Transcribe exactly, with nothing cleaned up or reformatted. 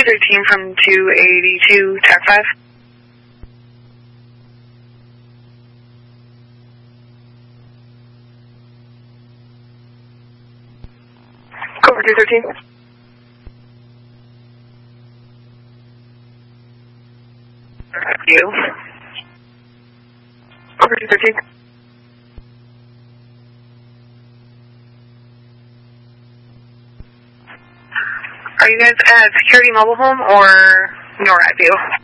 thirteen from two eighty-two, Tac five. Cover two thirteen. You. Cover two thirteen. Are you guys at Security Mobile Home or NORAD view?